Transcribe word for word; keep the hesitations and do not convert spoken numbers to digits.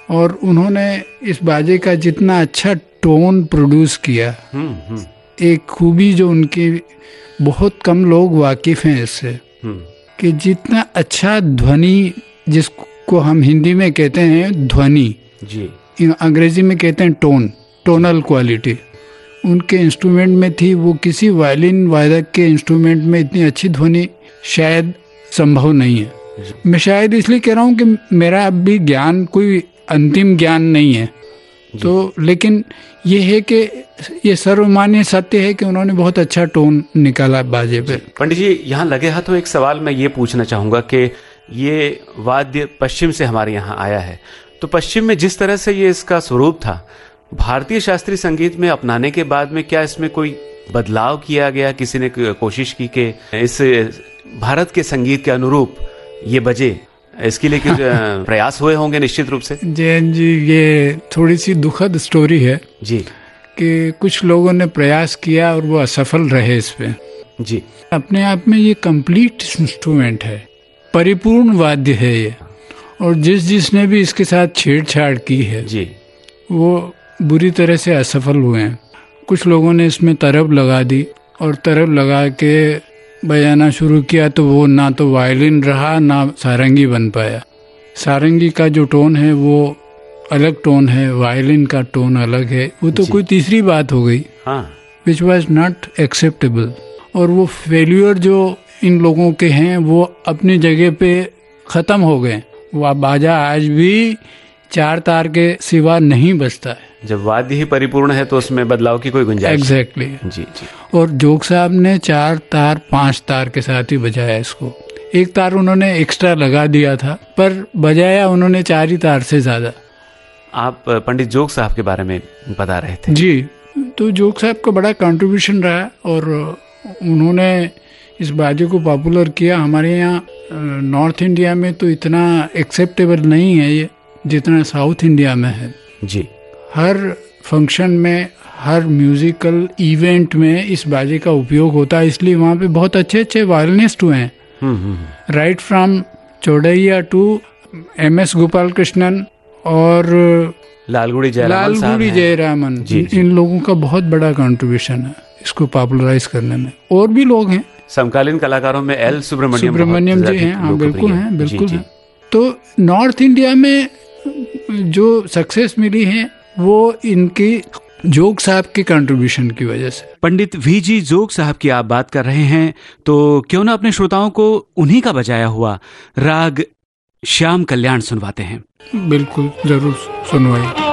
और उन्होंने इस बाजे का जितना अच्छा टोन प्रोड्यूस किया, एक खूबी जो उनकी बहुत कम लोग वाकिफ हैं इससे, कि जितना अच्छा ध्वनि, जिसको हम हिंदी में कहते हैं ध्वनि, जी अंग्रेजी में कहते हैं टोन, टोनल क्वालिटी, उनके इंस्ट्रूमेंट में थी। वो किसी वायलिन वादक के इंस्ट्रूमेंट में इतनी अच्छी ध्वनि शायद संभव नहीं है। मैं शायद इसलिए कह रहा हूँ कि मेरा अब भी ज्ञान कोई अंतिम ज्ञान नहीं है, तो लेकिन ये है कि ये सर्वमान्य सत्य है कि उन्होंने बहुत अच्छा टोन निकाला बाजे पे। पंडित जी, यहाँ लगे हाथों एक सवाल मैं ये पूछना चाहूँगा कि ये वाद्य पश्चिम से हमारे यहाँ आया है, तो पश्चिम में जिस तरह से ये इसका स्वरूप था, भारतीय शास्त्रीय संगीत में अपनाने के बाद में क्या इसमें कोई बदलाव किया गया? किसी ने कोशिश की कि इस भारत के संगीत के अनुरूप ये बजे, इसके लिए कुछ प्रयास हुए होंगे निश्चित रूप से? जैन जी, ये थोड़ी सी दुखद स्टोरी है जी, कि कुछ लोगों ने प्रयास किया और वो असफल रहे इस पे जी। अपने आप में ये कंप्लीट इंस्ट्रूमेंट है, परिपूर्ण वाद्य है ये, और जिस जिसने भी इसके साथ छेड़छाड़ की है जी, वो बुरी तरह से असफल हुए हैं। कुछ लोगों ने इसमें तरब लगा दी और तरब लगा के बजाना शुरू किया, तो वो ना तो वायलिन रहा ना सारंगी बन पाया। सारंगी का जो टोन है वो अलग टोन है, वायलिन का टोन अलग है, वो तो कोई तीसरी बात हो गई, विच वॉज नॉट एक्सेप्टेबल। और वो फेल्यूर जो इन लोगों के हैं वो अपनी जगह पे खत्म हो गए। वह बाजा आज भी चार तार के सिवा नहीं बजता है। जब वाद्य ही परिपूर्ण है तो उसमें बदलाव की कोई गुंजाइश? Exactly exactly. जी जी। और जोग साहब ने चार तार पांच तार के साथ ही बजाया इसको। एक तार उन्होंने एक्स्ट्रा लगा दिया था, पर बजाया उन्होंने चार ही तार से ज्यादा। आप पंडित जोग साहब के बारे में बता रहे थे जी, तो जोग साहब का बड़ा कंट्रीब्यूशन रहा और उन्होंने इस बाजे को पॉपुलर किया। हमारे यहाँ नॉर्थ इंडिया में तो इतना एक्सेप्टेबल नहीं है ये जितना साउथ इंडिया में है जी। हर फंक्शन में, हर म्यूजिकल इवेंट में इस बाजे का उपयोग होता है, इसलिए वहाँ पे बहुत अच्छे अच्छे वायलिनिस्ट हुए हैं, right from चौड़ैया to M S Gopal Krishnan और लालगुड़ी जयरामन लालगुड़ी जयरामन इन लोगों का बहुत बड़ा कंट्रीब्यूशन है इसको पॉपुलराइज करने में। और भी लोग हैं समकालीन कलाकारों में एल सुब्रमण्यम सुब्रमण्यम जी हैं, हाँ बिल्कुल हैं, बिल्कुल हैं। तो नॉर्थ इंडिया में जो सक्सेस मिली है वो इनकी जोग साहब के कंट्रीब्यूशन की वजह से। पंडित वी जी जोग साहब की आप बात कर रहे हैं, तो क्यों ना अपने श्रोताओं को उन्हीं का बजाया हुआ राग श्याम कल्याण सुनवाते हैं। बिल्कुल, जरूर सुनवाइए।